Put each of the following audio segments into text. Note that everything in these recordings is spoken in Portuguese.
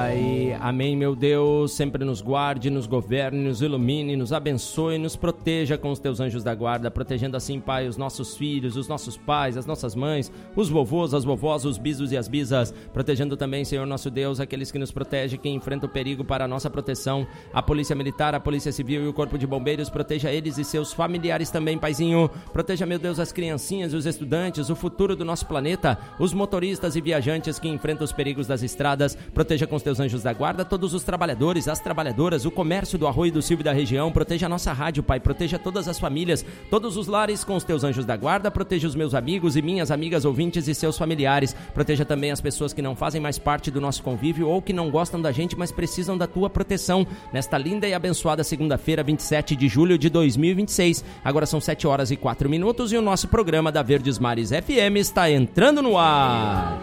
Amém, meu Deus, sempre nos guarde, nos governe, nos ilumine, nos abençoe, nos proteja com os teus anjos da guarda, protegendo assim, Pai, os nossos filhos, os nossos pais, as nossas mães, os vovôs, as vovós, os bisos e as bisas, protegendo também, Senhor nosso Deus, aqueles que nos protegem, que enfrentam o perigo para a nossa proteção, a Polícia Militar, a Polícia Civil e o Corpo de Bombeiros, proteja eles e seus familiares também, Paizinho, proteja, meu Deus, as criancinhas, os estudantes, o futuro do nosso planeta, os motoristas e viajantes que enfrentam os perigos das estradas, proteja com os teus anjos da guarda todos os trabalhadores, as trabalhadoras, o comércio do Arroio do Silva e da região, proteja a nossa rádio, Pai, proteja todas as famílias, todos os lares com os teus anjos da guarda, proteja os meus amigos e minhas amigas ouvintes e seus familiares, proteja também as pessoas que não fazem mais parte do nosso convívio ou que não gostam da gente, mas precisam da tua proteção, nesta linda e abençoada segunda-feira, 27 de julho de 2026, agora são 7 horas e 4 minutos e o nosso programa da Verdes Mares FM está entrando no ar.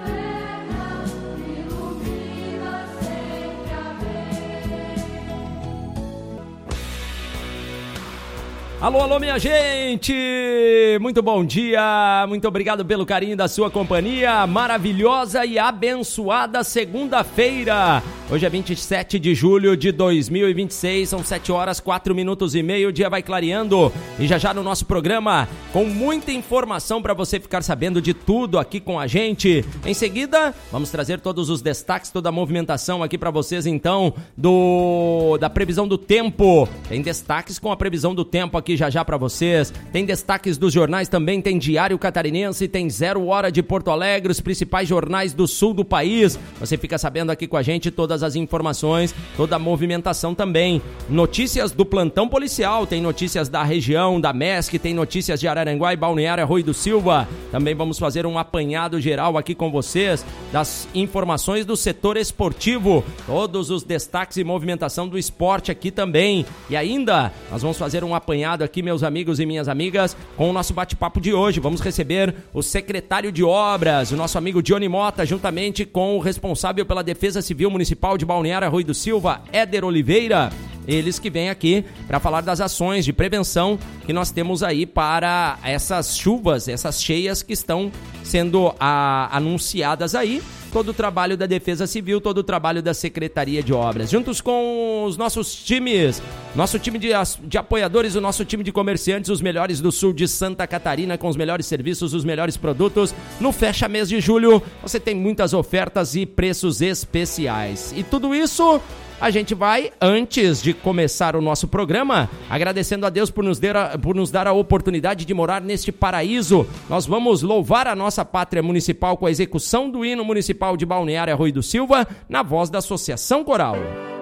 Alô, alô, minha gente! Muito bom dia, muito obrigado pelo carinho da sua companhia, maravilhosa e abençoada segunda-feira. Hoje é 27 de julho de 2026, são 7 horas, 4 minutos e meio, o dia vai clareando. E já no nosso programa, com muita informação para você ficar sabendo de tudo aqui com a gente. Em seguida, vamos trazer todos os destaques, toda a movimentação aqui para vocês, então, da previsão do tempo. Tem destaques com a previsão do tempo aqui já para vocês, tem destaques dos jornais também, tem Diário Catarinense, tem 0 Hora de Porto Alegre, os principais jornais do sul do país, você fica sabendo aqui com a gente todas as informações, toda a movimentação também, notícias do plantão policial, tem notícias da região, da MESC, tem notícias de Araranguá e Balneário Arroio do Silva, também vamos fazer um apanhado geral aqui com vocês, das informações do setor esportivo, todos os destaques e movimentação do esporte aqui também, e ainda nós vamos fazer um apanhado aqui, meus amigos e minhas amigas, com o nosso bate-papo de hoje. Vamos receber o secretário de Obras, o nosso amigo Johnny Mota, juntamente com o responsável pela Defesa Civil Municipal de Balneário Arroio do Silva, Éder Oliveira. Eles que vêm aqui para falar das ações de prevenção que nós temos aí para essas chuvas, essas cheias que estão sendo anunciadas aí. Todo o trabalho da Defesa Civil, todo o trabalho da Secretaria de Obras. Juntos com os nossos times, nosso time de apoiadores, o nosso time de comerciantes, os melhores do sul de Santa Catarina, com os melhores serviços, os melhores produtos. No fecha mês de julho, você tem muitas ofertas e preços especiais. E tudo isso a gente vai, antes de começar o nosso programa, agradecendo a Deus por nos dar a oportunidade de morar neste paraíso. Nós vamos louvar a nossa pátria municipal com a execução do hino municipal de Balneário Arroio do Silva, na voz da Associação Coral.